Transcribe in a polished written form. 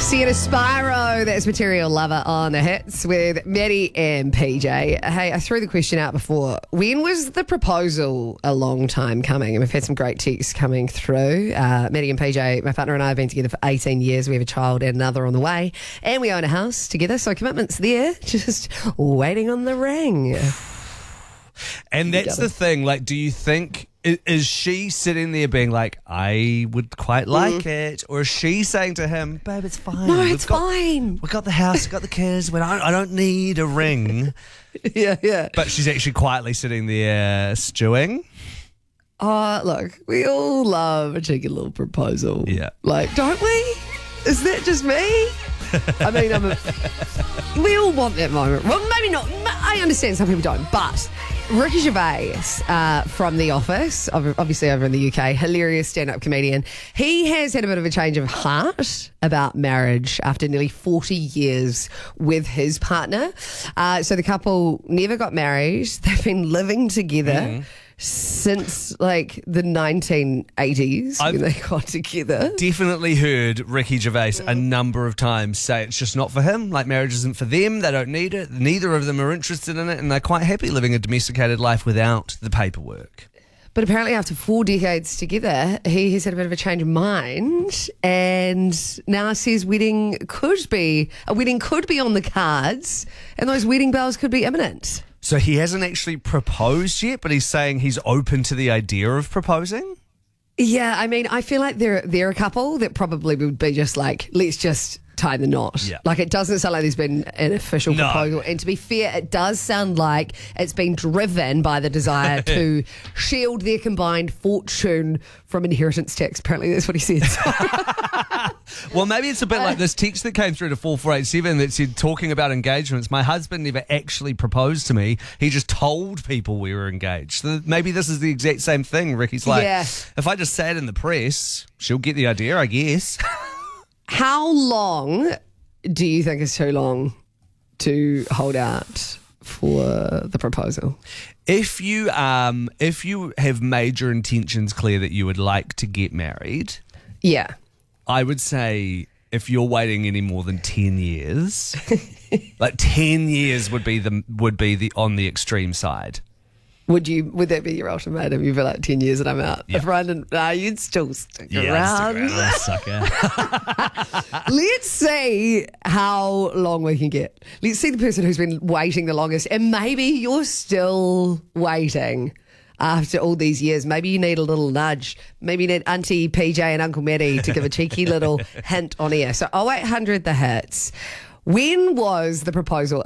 Sienna Spyro, that's Material Lover on the hits with Maddie and PJ. Hey, I threw the question out before. When was the proposal a long time coming? And we've had some great texts coming through. Maddie and PJ, my partner and I have been together for 18 years. We have a child and another on the way. And we own a house together, so commitment's there. Just waiting on the ring. And that's the thing. Like, do you think... Is she sitting there being like, I would quite like it? Or is she saying to him, babe, it's fine. No, it's fine. We've got the house, we've got the kids. I don't need a ring. Yeah. But she's actually quietly sitting there stewing. Oh, look, we all love a cheeky little proposal. Yeah. Like, don't we? Is that just me? I mean, we all want that moment. Well, maybe not. I understand some people don't, but... Ricky Gervais from The Office, obviously over in the UK, hilarious stand-up comedian. He has had a bit of a change of heart about marriage after nearly 40 years with his partner. So the couple never got married. They've been living together since like the 1980s when they got together. Definitely heard Ricky Gervais a number of times say it's just not for him. Like, marriage isn't for them. They don't need it. Neither of them are interested in it, and they're quite happy living a domesticated life without the paperwork. But apparently after 4 decades together, he has had a bit of a change of mind and now says a wedding could be on the cards and those wedding bells could be imminent. So he hasn't actually proposed yet, but he's saying he's open to the idea of proposing? Yeah, I mean, I feel like they're a couple that probably would be just like, let's just tie the knot. Yeah. Like, it doesn't sound like there's been an official proposal. And to be fair, it does sound like it's been driven by the desire to shield their combined fortune from inheritance tax. Apparently that's what he said. Well, maybe it's a bit like this text that came through to 4487 that said, talking about engagements, my husband never actually proposed to me. He just told people we were engaged. So maybe this is the exact same thing. Ricky's like, if I just say it in the press, she'll get the idea, I guess. How long do you think is too long to hold out for the proposal? If you have major intentions clear that you would like to get married, yeah, I would say if you're waiting any more than 10 years, like 10 years would be the on the extreme side. Would that be your ultimatum? You'd be like 10 years and I'm out. Yeah. If Brandon, you'd still stick around. Yeah, sucker. Let's see how long we can get. Let's see the person who's been waiting the longest, and maybe you're still waiting after all these years. Maybe you need a little nudge. Maybe you need Auntie PJ and Uncle Maddie to give a cheeky little hint on air. So 0800 the hits. When was the proposal